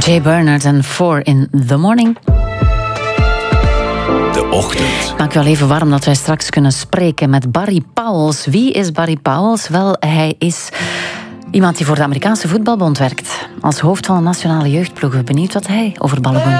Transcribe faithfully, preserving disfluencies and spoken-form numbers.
Jay Bernard en Four in the Morning. De ochtend. Maak wel even warm dat wij straks kunnen spreken met Barry Pauwels. Wie is Barry Pauwels? Wel, hij is iemand die voor de Amerikaanse voetbalbond werkt. Als hoofd van een nationale jeugdploeg. Benieuwd wat hij over ballen